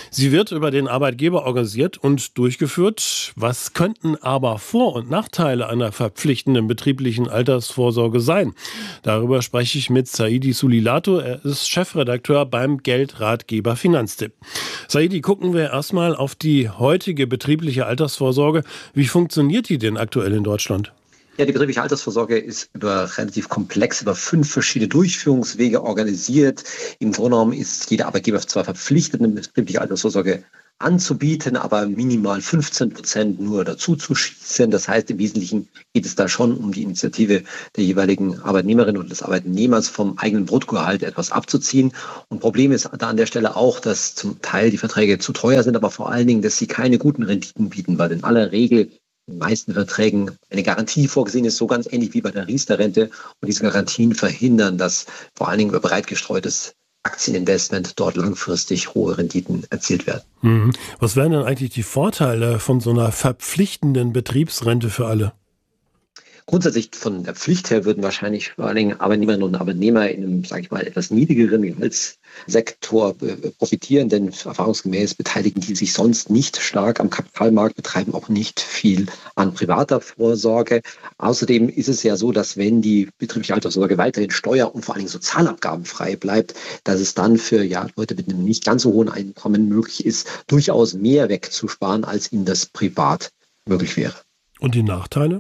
Sie wird über den Arbeitgeber organisiert und durchgeführt. Was könnten aber Vor- und Nachteile einer verpflichtenden betrieblichen Altersvorsorge sein? Darüber spreche ich mit Saidi Sulilato. Er ist Chefredakteur beim Geldratgeber Finanztipp. Saidi, gucken wir erstmal auf die heutige betriebliche Altersvorsorge. Wie funktioniert die denn aktuell in Deutschland? Ja, die betriebliche Altersvorsorge ist relativ komplex über 5 verschiedene Durchführungswege organisiert. Im Grunde genommen ist jeder Arbeitgeber zwar verpflichtet, eine betriebliche Altersvorsorge anzubieten, aber minimal 15% nur dazu zu schießen. Das heißt, im Wesentlichen geht es da schon um die Initiative der jeweiligen Arbeitnehmerin oder des Arbeitnehmers, vom eigenen Bruttogehalt etwas abzuziehen. Und Problem ist da an der Stelle auch, dass zum Teil die Verträge zu teuer sind, aber vor allen Dingen, dass sie keine guten Renditen bieten, weil in aller Regel in den meisten Verträgen eine Garantie vorgesehen ist, so ganz ähnlich wie bei der Riester-Rente. Und diese Garantien verhindern, dass vor allen Dingen über breit gestreutes Aktieninvestment dort langfristig hohe Renditen erzielt werden. Was wären denn eigentlich die Vorteile von so einer verpflichtenden Betriebsrente für alle? Grundsätzlich von der Pflicht her würden wahrscheinlich vor allen Dingen Arbeitnehmerinnen und Arbeitnehmer in einem, sage ich mal, etwas niedrigeren Gehaltssektor profitieren, denn erfahrungsgemäß beteiligen die sich sonst nicht stark am Kapitalmarkt, betreiben auch nicht viel an privater Vorsorge. Außerdem ist es ja so, dass wenn die betriebliche Altersvorsorge weiterhin steuer- und vor allen Dingen sozialabgabenfrei bleibt, dass es dann für Leute mit einem nicht ganz so hohen Einkommen möglich ist, durchaus mehr wegzusparen, als ihnen das privat möglich wäre. Und die Nachteile?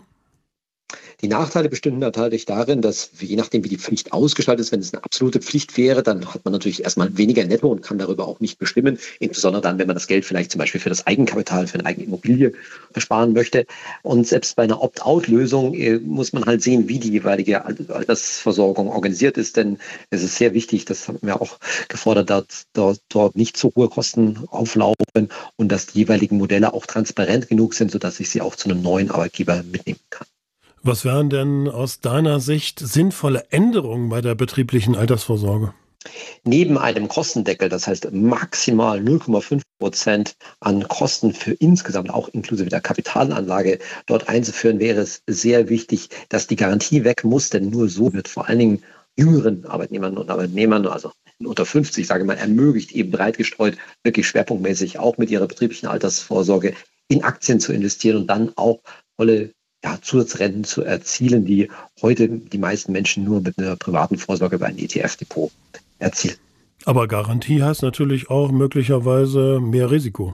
Die Nachteile bestünden natürlich darin, dass je nachdem, wie die Pflicht ausgestaltet ist, wenn es eine absolute Pflicht wäre, dann hat man natürlich erstmal weniger netto und kann darüber auch nicht bestimmen. Insbesondere dann, wenn man das Geld vielleicht zum Beispiel für das Eigenkapital, für eine eigene Immobilie sparen möchte. Und selbst bei einer Opt-out-Lösung muss man halt sehen, wie die jeweilige Altersversorgung organisiert ist. Denn es ist sehr wichtig, das haben wir auch gefordert, dass dort nicht so hohe Kosten auflaufen und dass die jeweiligen Modelle auch transparent genug sind, sodass ich sie auch zu einem neuen Arbeitgeber mitnehmen kann. Was wären denn aus deiner Sicht sinnvolle Änderungen bei der betrieblichen Altersvorsorge? Neben einem Kostendeckel, das heißt maximal 0,5% an Kosten für insgesamt, auch inklusive der Kapitalanlage, dort einzuführen, wäre es sehr wichtig, dass die Garantie weg muss, denn nur so wird vor allen Dingen jüngeren Arbeitnehmerinnen und Arbeitnehmern, also unter 50, sage ich mal, ermöglicht, eben breit gestreut, wirklich schwerpunktmäßig auch mit ihrer betrieblichen Altersvorsorge in Aktien zu investieren und dann auch volle Zusatzrenten zu erzielen, die heute die meisten Menschen nur mit einer privaten Vorsorge bei einem ETF-Depot erzielen. Aber Garantie heißt natürlich auch möglicherweise mehr Risiko.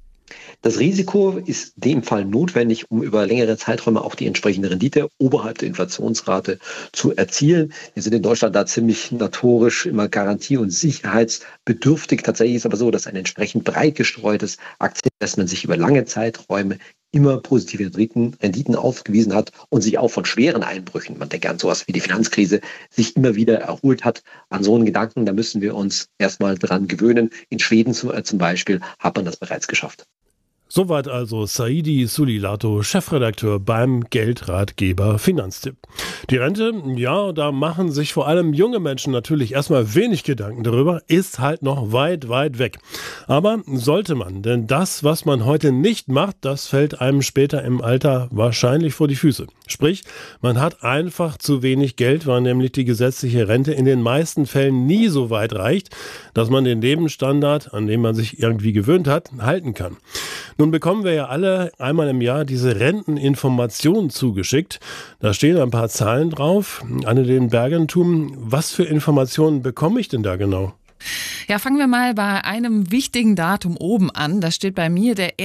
Das Risiko ist in dem Fall notwendig, um über längere Zeiträume auch die entsprechende Rendite oberhalb der Inflationsrate zu erzielen. Wir sind in Deutschland da ziemlich notorisch immer garantie- und sicherheitsbedürftig. Tatsächlich ist aber so, dass ein entsprechend breit gestreutes Aktieninvestment sich über lange Zeiträume immer positive Renditen aufgewiesen hat und sich auch von schweren Einbrüchen, man denkt an sowas wie die Finanzkrise, sich immer wieder erholt hat. An so einen Gedanken, da müssen wir uns erstmal dran gewöhnen. In Schweden zum Beispiel hat man das bereits geschafft. Soweit also Saidi Sulilato, Chefredakteur beim Geldratgeber Finanztipp. Die Rente, ja, da machen sich vor allem junge Menschen natürlich erstmal wenig Gedanken darüber, ist halt noch weit, weit weg. Aber sollte man, denn das, was man heute nicht macht, das fällt einem später im Alter wahrscheinlich vor die Füße. Sprich, man hat einfach zu wenig Geld, weil nämlich die gesetzliche Rente in den meisten Fällen nie so weit reicht, dass man den Lebensstandard, an den man sich irgendwie gewöhnt hat, halten kann. Nun bekommen wir ja alle einmal im Jahr diese Renteninformationen zugeschickt. Da stehen ein paar Zahlen drauf. Annelene Bergentum, was für Informationen bekomme ich denn da genau? Ja, fangen wir mal bei einem wichtigen Datum oben an. Da steht bei mir der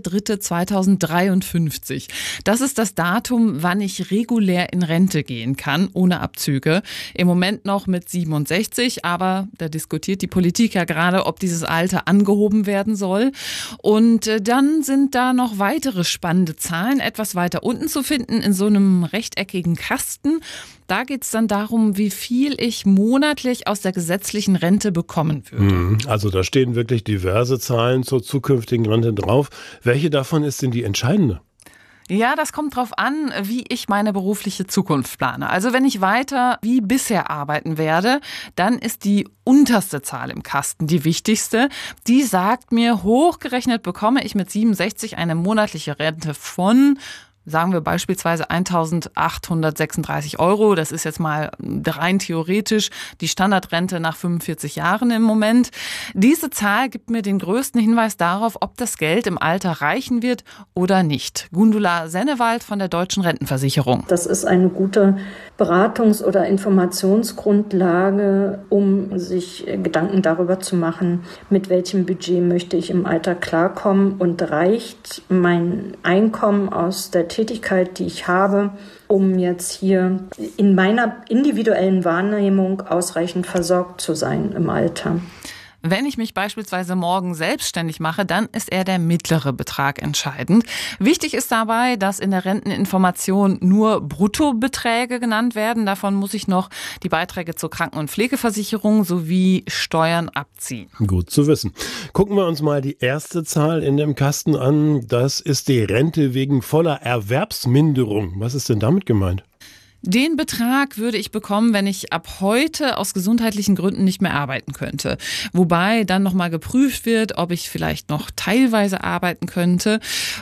1.3.2053. Das ist das Datum, wann ich regulär in Rente gehen kann, ohne Abzüge. Im Moment noch mit 67, aber da diskutiert die Politik ja gerade, ob dieses Alter angehoben werden soll. Und dann sind da noch weitere spannende Zahlen etwas weiter unten zu finden, in so einem rechteckigen Kasten. Da geht es dann darum, wie viel ich monatlich aus der gesetzlichen Rente bekommen würde. Also da stehen wirklich diverse Zahlen zur zukünftigen Rente drauf. Welche davon ist denn die entscheidende? Ja, das kommt drauf an, wie ich meine berufliche Zukunft plane. Also wenn ich weiter wie bisher arbeiten werde, dann ist die unterste Zahl im Kasten die wichtigste. Die sagt mir, hochgerechnet bekomme ich mit 67 eine monatliche Rente von sagen wir beispielsweise 1.836 €. Das ist jetzt mal rein theoretisch die Standardrente nach 45 Jahren im Moment. Diese Zahl gibt mir den größten Hinweis darauf, ob das Geld im Alter reichen wird oder nicht. Gundula Sennewald von der Deutschen Rentenversicherung. Das ist eine gute Beratungs- oder Informationsgrundlage, um sich Gedanken darüber zu machen, mit welchem Budget möchte ich im Alter klarkommen und reicht mein Einkommen aus der Tätigkeit, die ich habe, um jetzt hier in meiner individuellen Wahrnehmung ausreichend versorgt zu sein im Alter. Wenn ich mich beispielsweise morgen selbstständig mache, dann ist eher der mittlere Betrag entscheidend. Wichtig ist dabei, dass in der Renteninformation nur Bruttobeträge genannt werden. Davon muss ich noch die Beiträge zur Kranken- und Pflegeversicherung sowie Steuern abziehen. Gut zu wissen. Gucken wir uns mal die erste Zahl in dem Kasten an. Das ist die Rente wegen voller Erwerbsminderung. Was ist denn damit gemeint? Den Betrag würde ich bekommen, wenn ich ab heute aus gesundheitlichen Gründen nicht mehr arbeiten könnte. Wobei dann nochmal geprüft wird, ob ich vielleicht noch teilweise arbeiten könnte.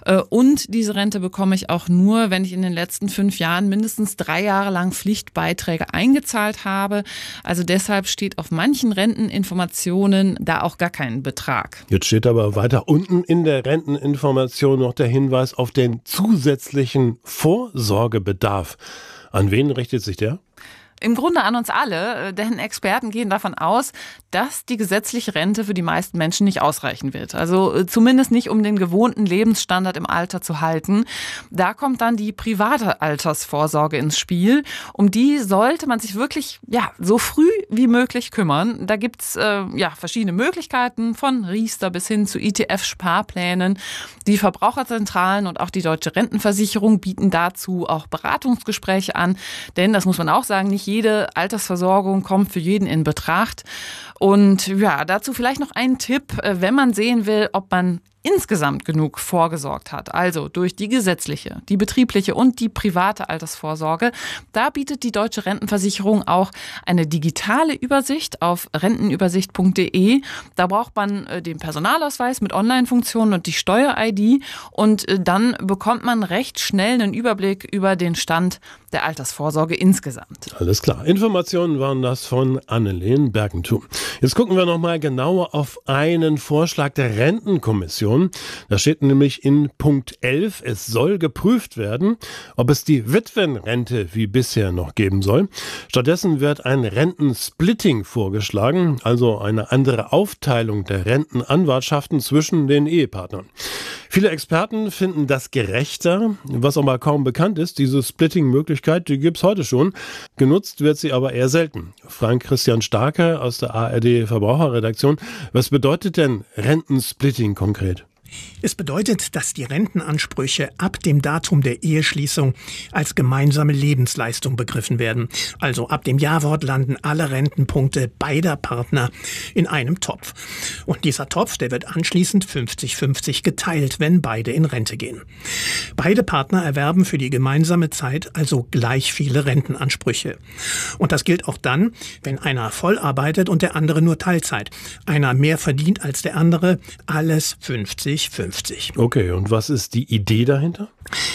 Und diese Rente bekomme ich auch nur, wenn ich in den letzten 5 Jahren mindestens 3 Jahre lang Pflichtbeiträge eingezahlt habe. Also deshalb steht auf manchen Renteninformationen da auch gar kein Betrag. Jetzt steht aber weiter unten in der Renteninformation noch der Hinweis auf den zusätzlichen Vorsorgebedarf. An wen richtet sich der? Im Grunde an uns alle, denn Experten gehen davon aus, dass die gesetzliche Rente für die meisten Menschen nicht ausreichen wird. Also zumindest nicht, um den gewohnten Lebensstandard im Alter zu halten. Da kommt dann die private Altersvorsorge ins Spiel. Um die sollte man sich wirklich so früh wie möglich kümmern. Da gibt's verschiedene Möglichkeiten, von Riester bis hin zu ETF-Sparplänen. Die Verbraucherzentralen und auch die Deutsche Rentenversicherung bieten dazu auch Beratungsgespräche an. Denn, das muss man auch sagen, nicht jede Altersversorgung kommt für jeden in Betracht. Und dazu vielleicht noch ein Tipp, wenn man sehen will, ob man insgesamt genug vorgesorgt hat, also durch die gesetzliche, die betriebliche und die private Altersvorsorge. Da bietet die Deutsche Rentenversicherung auch eine digitale Übersicht auf rentenübersicht.de. Da braucht man den Personalausweis mit Online-Funktionen und die Steuer-ID und dann bekommt man recht schnell einen Überblick über den Stand der Altersvorsorge insgesamt. Alles klar. Informationen waren das von Annelien Bergentum. Jetzt gucken wir nochmal genauer auf einen Vorschlag der Rentenkommission. Da steht nämlich in Punkt 11, es soll geprüft werden, ob es die Witwenrente wie bisher noch geben soll. Stattdessen wird ein Rentensplitting vorgeschlagen, also eine andere Aufteilung der Rentenanwartschaften zwischen den Ehepartnern. Viele Experten finden das gerechter, was aber kaum bekannt ist. Diese Splitting-Möglichkeit, die gibt es heute schon. Genutzt wird sie aber eher selten. Frank Christian Starke aus der ARD Verbraucherredaktion. Was bedeutet denn Rentensplitting konkret? Es bedeutet, dass die Rentenansprüche ab dem Datum der Eheschließung als gemeinsame Lebensleistung begriffen werden. Also ab dem Ja-Wort landen alle Rentenpunkte beider Partner in einem Topf. Und dieser Topf, der wird anschließend 50-50 geteilt, wenn beide in Rente gehen. Beide Partner erwerben für die gemeinsame Zeit also gleich viele Rentenansprüche. Und das gilt auch dann, wenn einer voll arbeitet und der andere nur Teilzeit. Einer mehr verdient als der andere, alles 50-50. Okay, und was ist die Idee dahinter?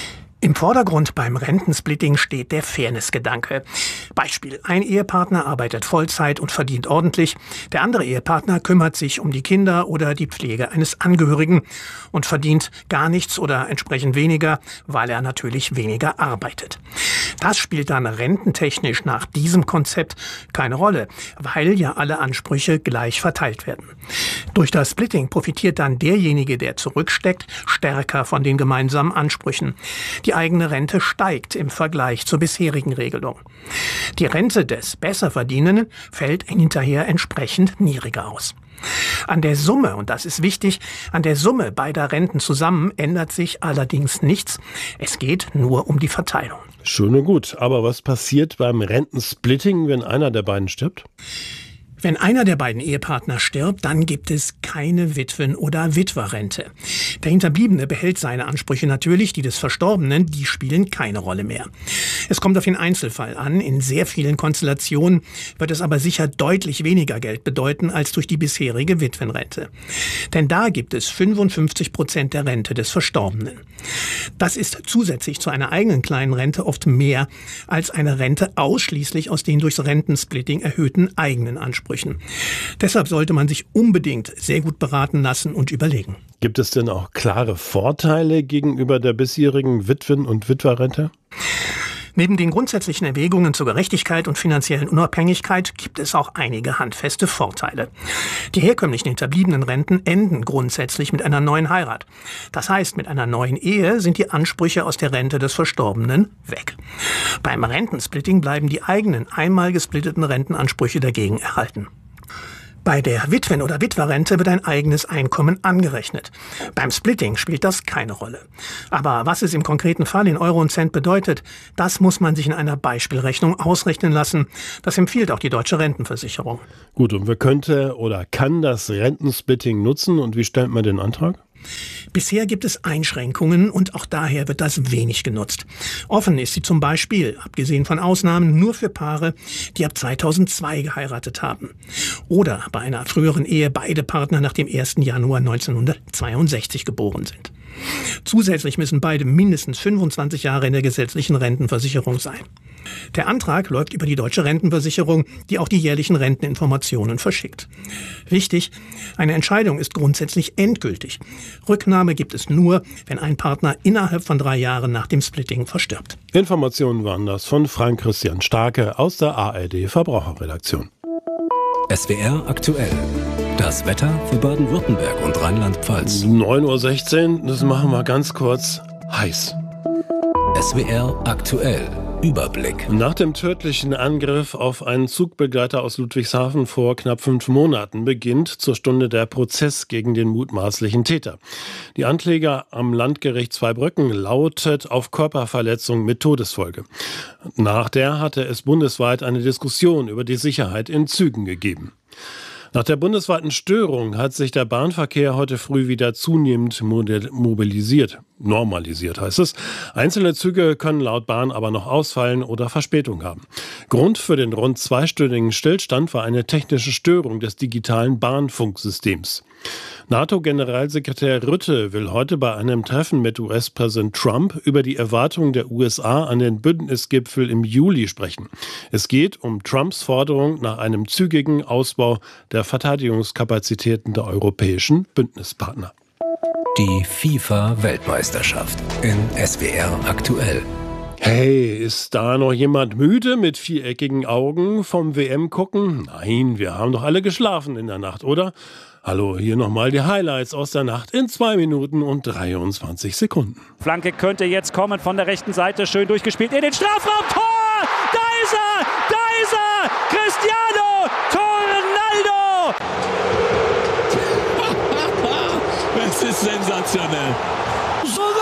Im Vordergrund beim Rentensplitting steht der Fairness-Gedanke. Beispiel: Ein Ehepartner arbeitet Vollzeit und verdient ordentlich. Der andere Ehepartner kümmert sich um die Kinder oder die Pflege eines Angehörigen und verdient gar nichts oder entsprechend weniger, weil er natürlich weniger arbeitet. Das spielt dann rententechnisch nach diesem Konzept keine Rolle, weil ja alle Ansprüche gleich verteilt werden. Durch das Splitting profitiert dann derjenige, der zurücksteckt, stärker von den gemeinsamen Ansprüchen. Die eigene Rente steigt im Vergleich zur bisherigen Regelung. Die Rente des Besserverdienenden fällt hinterher entsprechend niedriger aus. An der Summe, und das ist wichtig, an der Summe beider Renten zusammen ändert sich allerdings nichts. Es geht nur um die Verteilung. Schön und gut, aber was passiert beim Rentensplitting, wenn einer der beiden stirbt? Wenn einer der beiden Ehepartner stirbt, dann gibt es keine Witwen- oder Witwerrente. Der Hinterbliebene behält seine Ansprüche natürlich, die des Verstorbenen, die spielen keine Rolle mehr. Es kommt auf den Einzelfall an. In sehr vielen Konstellationen wird es aber sicher deutlich weniger Geld bedeuten als durch die bisherige Witwenrente. Denn da gibt es 55% der Rente des Verstorbenen. Das ist zusätzlich zu einer eigenen kleinen Rente oft mehr als eine Rente ausschließlich aus den durchs Rentensplitting erhöhten eigenen Ansprüchen. Deshalb sollte man sich unbedingt sehr gut beraten lassen und überlegen. Gibt es denn auch klare Vorteile gegenüber der bisherigen Witwen- und Witwerrente? Neben den grundsätzlichen Erwägungen zur Gerechtigkeit und finanziellen Unabhängigkeit gibt es auch einige handfeste Vorteile. Die herkömmlichen hinterbliebenen Renten enden grundsätzlich mit einer neuen Heirat. Das heißt, mit einer neuen Ehe sind die Ansprüche aus der Rente des Verstorbenen weg. Beim Rentensplitting bleiben die eigenen einmal gesplitteten Rentenansprüche dagegen erhalten. Bei der Witwen- oder Witwerrente wird ein eigenes Einkommen angerechnet. Beim Splitting spielt das keine Rolle. Aber was es im konkreten Fall in Euro und Cent bedeutet, das muss man sich in einer Beispielrechnung ausrechnen lassen. Das empfiehlt auch die Deutsche Rentenversicherung. Gut, und wer könnte oder kann das Rentensplitting nutzen und wie stellt man den Antrag? Bisher gibt es Einschränkungen und auch daher wird das wenig genutzt. Offen ist sie zum Beispiel, abgesehen von Ausnahmen, nur für Paare, die ab 2002 geheiratet haben. Oder bei einer früheren Ehe beide Partner nach dem 1. Januar 1962 geboren sind. Zusätzlich müssen beide mindestens 25 Jahre in der gesetzlichen Rentenversicherung sein. Der Antrag läuft über die Deutsche Rentenversicherung, die auch die jährlichen Renteninformationen verschickt. Wichtig, eine Entscheidung ist grundsätzlich endgültig. Rücknahme gibt es nur, wenn ein Partner innerhalb von 3 Jahren nach dem Splitting verstirbt. Informationen waren das von Frank Christian Starke aus der ARD Verbraucherredaktion. SWR aktuell. Das Wetter für Baden-Württemberg und Rheinland-Pfalz. 9:16 Uhr, das machen wir ganz kurz heiß. SWR aktuell. Überblick. Nach dem tödlichen Angriff auf einen Zugbegleiter aus Ludwigshafen vor knapp 5 Monaten beginnt zur Stunde der Prozess gegen den mutmaßlichen Täter. Die Ankläger am Landgericht Zweibrücken lautet auf Körperverletzung mit Todesfolge. Nach der hatte es bundesweit eine Diskussion über die Sicherheit in Zügen gegeben. Nach der bundesweiten Störung hat sich der Bahnverkehr heute früh wieder zunehmend normalisiert heißt es. Einzelne Züge können laut Bahn aber noch ausfallen oder Verspätung haben. Grund für den rund 2-stündigen Stillstand war eine technische Störung des digitalen Bahnfunksystems. NATO-Generalsekretär Rutte will heute bei einem Treffen mit US-Präsident Trump über die Erwartungen der USA an den Bündnisgipfel im Juli sprechen. Es geht um Trumps Forderung nach einem zügigen Ausbau der Verteidigungskapazitäten der europäischen Bündnispartner. Die FIFA-Weltmeisterschaft in SWR aktuell. Hey, ist da noch jemand müde mit viereckigen Augen vom WM-Gucken? Nein, wir haben doch alle geschlafen in der Nacht, oder? Hallo, hier nochmal die Highlights aus der Nacht in 2 Minuten und 23 Sekunden. Flanke könnte jetzt kommen von der rechten Seite, schön durchgespielt in den Strafraum. Tor! Da ist er! Da ist er! Cristiano Ronaldo! Es ist sensationell.